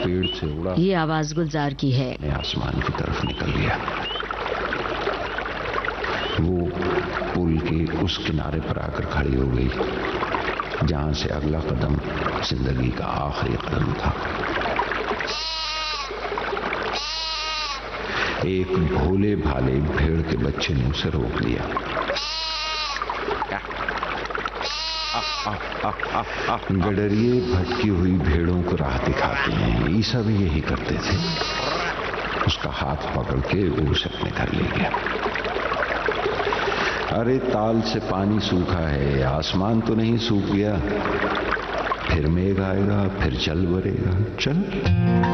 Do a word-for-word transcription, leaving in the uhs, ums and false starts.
पेड़ से उड़ा। ये आवाज गुलजार की है। आसमान की तरफ निकल गया। वो पुल के उस किनारे पर आकर खड़ी हो गई जहां से अगला कदम जिंदगी का आखिरी कदम था। एक भोले भाले भेड़ के बच्चे ने उसे रोक लिया। गडरिए भटकी हुई भेड़ों को राह दिखाते हैं। ईसा भी यही करते थे। उसका हाथ पकड़ के वो उसे अपने घर ले गया। अरे ताल से पानी सूखा है, आसमान तो नहीं सूख गया। फिर मेघ आएगा, फिर जल भरेगा। चल।